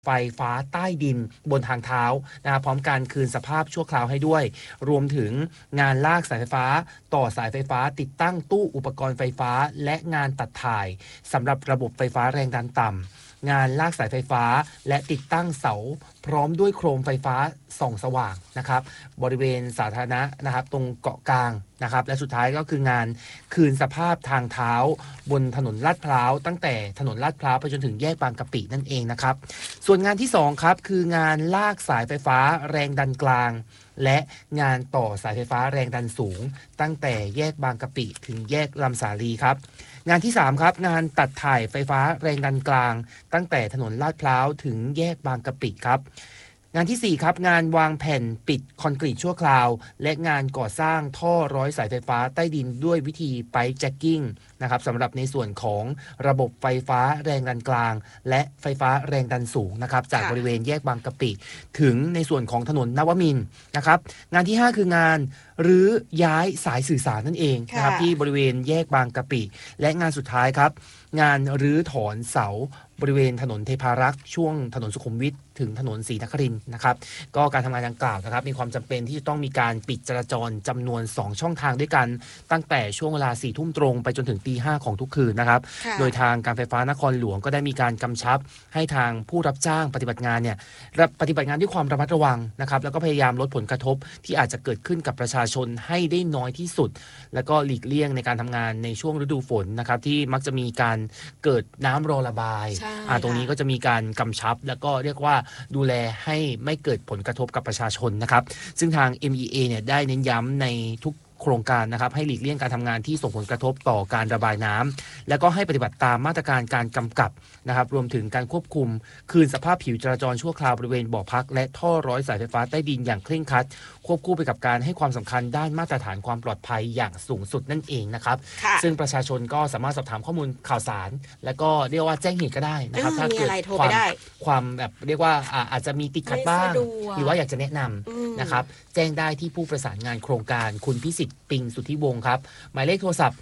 ไฟฟ้าใต้ดินบนทางเท้านะครับพร้อมการคืนสภาพชั่วคราวให้ด้วยรวมถึงงานลากสายไฟฟ้าต่อสายไฟฟ้าติดตั้งตู้อุปกรณ์ไฟฟ้าและงานตัดถ่ายสำหรับระบบไฟฟ้าแรงดันต่ำงานลากสายไฟฟ้าและติดตั้งเสาพร้อมด้วยโคมไฟฟ้าส่องสว่างนะครับบริเวณสาธารณะนะครับตรงเกาะกลางนะครับและสุดท้ายก็คืองานคืนสภาพทางเท้าบนถนนลาดพร้าวตั้งแต่ถนนลาดพร้าวไปจนถึงแยกบางกะปินั่นเองนะครับส่วนงานที่2ครับคืองานลากสายไฟฟ้าแรงดันกลางและงานต่อสายไฟฟ้าแรงดันสูงตั้งแต่แยกบางกะปิถึงแยกลำสาลีครับงานที่3ครับงานตัดถ่ายไฟฟ้าแรงดันกลางตั้งแต่ถนนลาดพร้าวถึงแยกบางกะปิครับงานที่4ครับงานวางแผ่นปิดคอนกรีตชั่วคราวและงานก่อสร้างท่อร้อยสายไฟฟ้าใต้ดินด้วยวิธีไพป์แจ็คกิ้งนะครับสำหรับในส่วนของระบบไฟฟ้าแรงดันกลางและไฟฟ้าแรงดันสูงนะครับจากบริเวณแยกบางกะปิถึงในส่วนของถนนนวมินทร์นะครับงานที่5คืองานรื้อย้ายสายสื่อสารนั่นเองนะครับที่บริเวณแยกบางกะปิและงานสุดท้ายครับงานรื้อถอนเสาบริเวณถนนเทพารักษ์ช่วงถนนสุขุมวิทถึงถนนศรีนครินทร์นะครับก็การทำงานดังกล่าวนะครับมีความจำเป็นที่จะต้องมีการปิดจราจรจำนวน2ช่องทางด้วยกันตั้งแต่ช่วงเวลา 4 ทุ่มตรงไปจนถึงตี 5ของทุกคืนนะครับโดยทางการไฟฟ้านครหลวงก็ได้มีการกำชับให้ทางผู้รับจ้างปฏิบัติงานเนี่ยปฏิบัติงานด้วยความระมัดระวังนะครับแล้วก็พยายามลดผลกระทบที่อาจจะเกิดขึ้นกับประชาชนให้ได้น้อยที่สุดแล้วก็หลีกเลี่ยงในการทำงานในช่วงฤดูฝนนะครับที่มักจะมีการเกิดน้ำรอระบายตรงนี้ก็จะมีการกำชับแล้วก็เรียกว่าดูแลให้ไม่เกิดผลกระทบกับประชาชนนะครับซึ่งทาง MEA เนี่ยได้เน้นย้ำในทุกโครงการนะครับให้หลีกเลี่ยงการทำงานที่ส่งผลกระทบต่อการระบายน้ำแล้วก็ให้ปฏิบัติตามมาตรการการกำกับนะครับรวมถึงการควบคุมคืนสภาพผิวจราจรชั่วคราวบริเวณบ่อพักและท่อร้อยสายไฟฟ้าใต้ดินอย่างเคร่งครัดควบคู่ไปกับการให้ความสำคัญด้านมาตรฐานความปลอดภัยอย่างสูงสุดนั่นเองนะครับซึ่งประชาชนก็สามารถสอบถามข้อมูลข่าวสารและก็เรียกว่าแจ้งเหตุก็ได้นะครับถ้าเกิดความแบบเรียกว่าอาจจะมีติดขัดบ้างหรือว่าอยากจะแนะนำนะครับแจ้งได้ที่ผู้ประสานงานโครงการคุณพิสิทธิ์ปิงสุทธิวงศ์ครับหมายเลขโทรศัพท์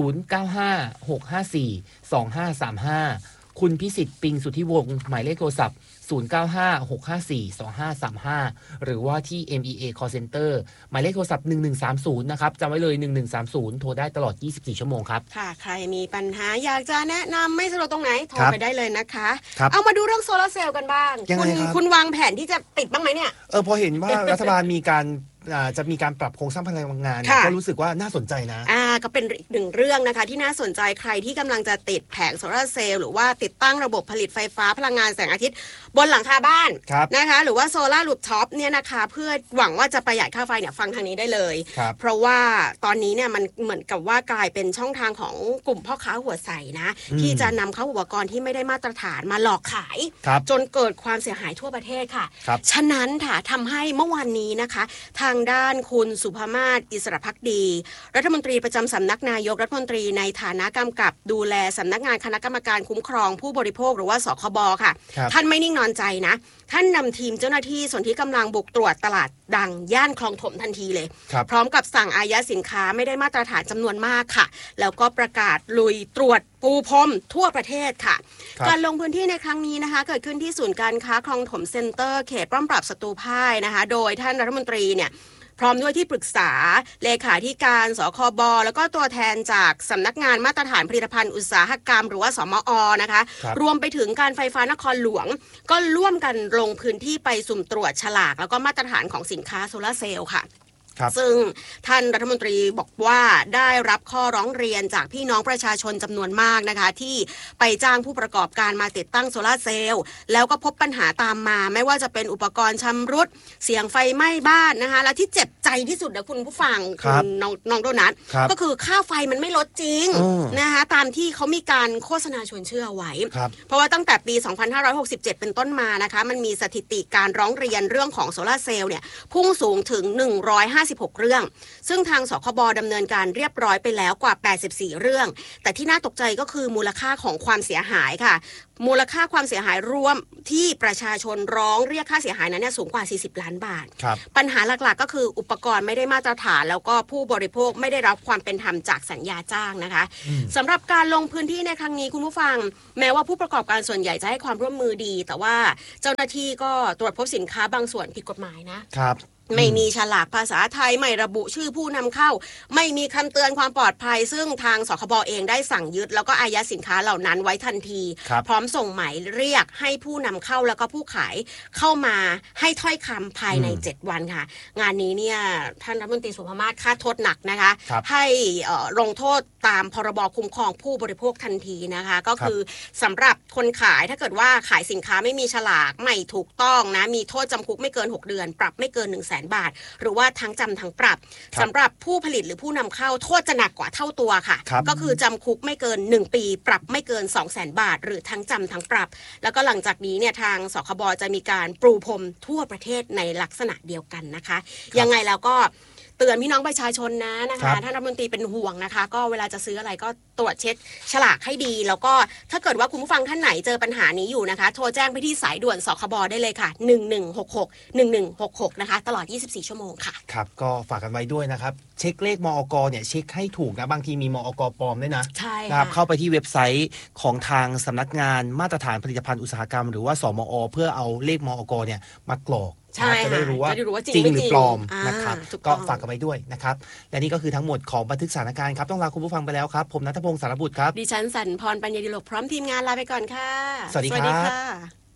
0956542535คุณพิสิทธิ์ปิงสุทธิวงศ์หมายเลขโทรศัพท์0956542535หรือว่าที่ MEA Call Center หมายเลขโทรศัพท์1130นะครับจำไว้เลย1130โทรได้ตลอด24ชั่วโมงครับค่ะใครมีปัญหาอยากจะแนะนำไม่สะดวกตรงไหนโทรไปได้เลยนะคะเอามาดูเรื่องโซลาร์เซลล์กันบ้างคุณวางแผนที่จะติดบ้างไหมเนี่ยพอเห็นว่ารัฐบาลมีการจะมีการปรับโครงสร้างพลังงานก็รู้สึกว่าน่าสนใจนะก็เป็นอีกหนึ่งเรื่องนะคะที่น่าสนใจใครที่กำลังจะติดแผงโซลาร์เซลล์หรือว่าติดตั้งระบบผลิตไฟฟ้าพลังงานแสงอาทิตย์บนหลังคาบ้านนะคะหรือว่าโซลาร์รูฟท็อปเนี่ยนะคะเพื่อหวังว่าจะประหยัดค่าไฟเนี่ยฟังทางนี้ได้เลยเพราะว่าตอนนี้เนี่ยมันเหมือนกับว่ากลายเป็นช่องทางของกลุ่มพ่อค้าหัวใสนะที่จะนำเข้าอุปกรณ์ที่ไม่ได้มาตรฐานมาหลอกขายจนเกิดความเสียหายทั่วประเทศค่ะฉะนั้นค่ะทำให้เมื่อวานนี้นะคะทางด้านคุณสุภมาศอิสระภักดีรัฐมนตรีประจำสำนักนายกรัฐมนตรีในฐานะกำกับดูแลสำนักงานคณะกรรมการคุ้มครองผู้บริโภคหรือว่าสคบค่ะท่านไม่นิ่งนอนใจนะท่านนำทีมเจ้าหน้าที่ส่วนที่กำลังบุกตรวจตลาดดังย่านคลองถมทันทีเลยพร้อมกับสั่งอายัดสินค้าไม่ได้มาตรฐานจำนวนมากค่ะแล้วก็ประกาศลุยตรวจปูพรมทั่วประเทศค่ะการลงพื้นที่ในครั้งนี้นะคะเกิดขึ้นที่ศูนย์การค้าคลองถมเซ็นเตอร์เขตป้อมปราบศัตรูพ่ายนะคะโดยท่านรัฐมนตรีเนี่ยพร้อมด้วยที่ปรึกษาเลขาธิการสคบแล้วก็ตัวแทนจากสำนักงานมาตรฐานผลิตภัณฑ์อุตสาหกรรมหรือว่าสมอนะคะรวมไปถึงการไฟฟ้านครหลวงก็ร่วมกันลงพื้นที่ไปสุ่มตรวจฉลากแล้วก็มาตรฐานของสินค้าโซลาร์เซลล์ค่ะซึ่งท่านรัฐมนตรีบอกว่าได้รับข้อร้องเรียนจากพี่น้องประชาชนจำนวนมากนะคะที่ไปจ้างผู้ประกอบการมาติดตั้งโซลาร์เซลล์แล้วก็พบปัญหาตามมาไม่ว่าจะเป็นอุปกรณ์ชำรุดเสียงไฟไหม้บ้านนะคะและที่เจ็บใจที่สุดนะคุณผู้ฟังคุณน้องโดนัทก็คือค่าไฟมันไม่ลดจริงนะคะตามที่เขามีการโฆษณาชวนเชื่อไว้เพราะว่าตั้งแต่ปี 2567 เป็นต้นมานะคะมันมีสถิติการร้องเรียนเรื่องของโซลาร์เซลล์เนี่ยพุ่งสูงถึง 56 เรื่องซึ่งทางสคบดำเนินการเรียบร้อยไปแล้วกว่า84เรื่องแต่ที่น่าตกใจก็คือมูลค่าของความเสียหายค่ะมูลค่าความเสียหายรวมที่ประชาชนร้องเรียกค่าเสียหายนั้นสูงกว่า40ล้านบาทปัญหาหลักๆก็คืออุปกรณ์ไม่ได้มาตรฐานแล้วก็ผู้บริโภคไม่ได้รับความเป็นธรรมจากสัญญาจ้างนะคะสำหรับการลงพื้นที่ในครั้งนี้คุณผู้ฟังแม้ว่าผู้ประกอบการส่วนใหญ่จะให้ความร่วมมือดีแต่ว่าเจ้าหน้าที่ก็ตรวจพบสินค้าบางส่วนผิดกฎหมายนะครับไม่มีฉลากภาษาไทยไม่ระบุชื่อผู้นำเข้าไม่มีคำเตือนความปลอดภัยซึ่งทางสคบเองได้สั่งยึดแล้วก็อายัดสินค้าเหล่านั้นไว้ทันทีพร้อมส่งหมายเรียกให้ผู้นำเข้าแล้วก็ผู้ขายเข้ามาให้ถ้อยคำภายใน7วันค่ะงานนี้เนี่ยท่านรัฐมนตรีสุภมาศคาดโทษหนักนะคะให้ลงโทษตามพรบคุ้มครองผู้บริโภคทันทีนะคะก็คือสำหรับคนขายถ้าเกิดว่าขายสินค้าไม่มีฉลากไม่ถูกต้องนะมีโทษจำคุกไม่เกิน6เดือนปรับไม่เกิน100,000 บาทหรือว่าทั้งจำทั้งปรับสำหรับผู้ผลิตหรือผู้นำเข้าโทษจะหนักกว่าเท่าตัวค่ะก็คือจำคุกไม่เกิน1ปีปรับไม่เกิน200,000 บาทหรือทั้งจำทั้งปรับแล้วก็หลังจากนี้เนี่ยทางสคบจะมีการปรูพรมทั่วประเทศในลักษณะเดียวกันนะคะยังไงแล้วก็เตือนพี่น้องประชาชนนะคะท่านรัฐมนตรีเป็นห่วงนะคะก็เวลาจะซื้ออะไรก็ตรวจเช็คฉลากให้ดีแล้วก็ถ้าเกิดว่าคุณผู้ฟังท่านไหนเจอปัญหานี้อยู่นะคะโทรแจ้งไปที่สายด่วนสคบได้เลยค่ะ1166นะคะตลอด24ชั่วโมงค่ะครับก็ฝากกันไว้ด้วยนะครับเช็คเลขมอก.เนี่ยเช็คให้ถูกนะบางทีมีมอก.ปลอมด้วยนะใช่นะครับเข้าไปที่เว็บไซต์ของทางสำนักงานมาตรฐานผลิตภัณฑ์อุตสาหกรรมหรือว่าสมอ.เพื่อเอาเลขมอก.เนี่ยมากรอกจะได้รู้ว่าจริงหรือปลอมนะครับก็ฝากกันไว้ด้วยนะครับและนี่ก็คือทั้งหมดของบันทึกสถานการณ์ครับต้องลาคุณผู้ฟังไปแล้วครับผมณัฐพงศ์สารบุตรครับดิฉันสันพรปัญญาดิโลกพร้อมทีมงานลาไปก่อนค่ะสวัสดีครับ